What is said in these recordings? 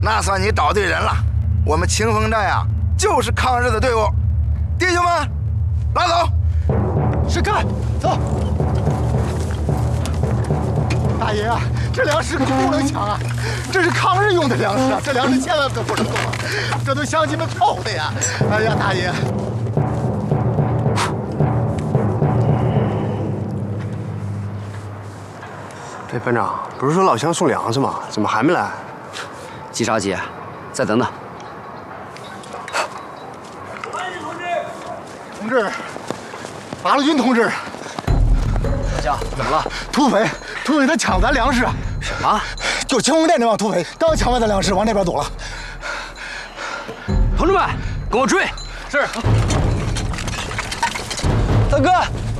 那算你找对人了。我们清风寨啊，就是抗日的队伍。弟兄们，拉走！ 是干，走。大爷啊，这粮食可不能抢啊！这是抗日用的粮食啊，这粮食千万可不能动啊！这都乡亲们偷的呀！哎呀，大爷。 哎，班长，不是说老乡送粮食吗？怎么还没来？ 急啥急？再等等。 同志，八路军同志， 老乡，怎么了？ 土匪他抢咱粮食。 什么？ 就清风寨那帮土匪刚抢完咱粮食，往那边走了。 同志们，跟我追！是。 大哥，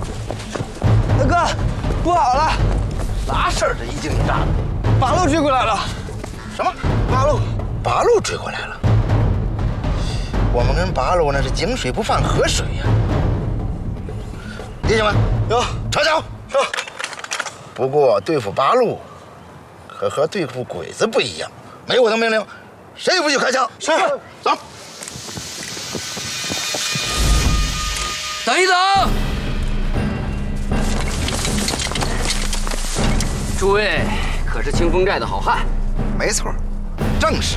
不好了！ 啥事儿？这一惊一乍的， 八路追过来了！ 什么？八路追过来了？我们跟八路那是井水不犯河水呀！弟兄们， 有撤销。 是。 不过对付八路，可和对付鬼子不一样，没我的命令，谁也不许开枪。 是。 走。 等一等。 诸位可是清风寨的好汉， 没错，正是。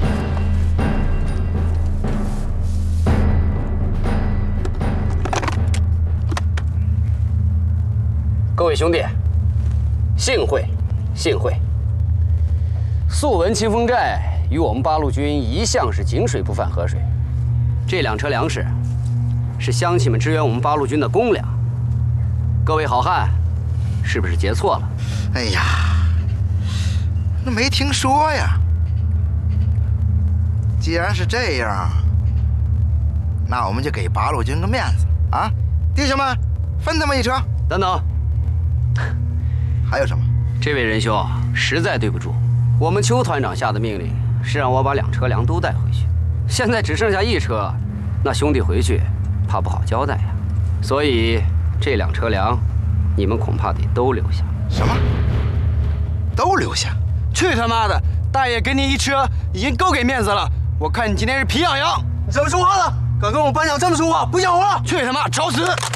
各位兄弟，幸会，幸会。素闻清风寨与我们八路军一向是井水不犯河水，这2车粮食是乡亲们支援我们八路军的公粮。各位好汉，是不是结错了？ 哎呀，那没听说呀。既然是这样，那我们就给八路军个面子啊！弟兄们，分他们1车。 等等， 还有什么？ 这位仁兄实在对不住，我们邱团长下的命令是让我把2车粮都带回去，现在只剩下1车，那兄弟回去怕不好交代呀。所以这2车粮，你们恐怕得都留下。 什么？ 都留下！ 去他妈的！大爷给你1车已经够给面子了，我看你今天是皮痒痒。怎么说话了？敢跟我班长这么说话，不讲话！去他妈，找死！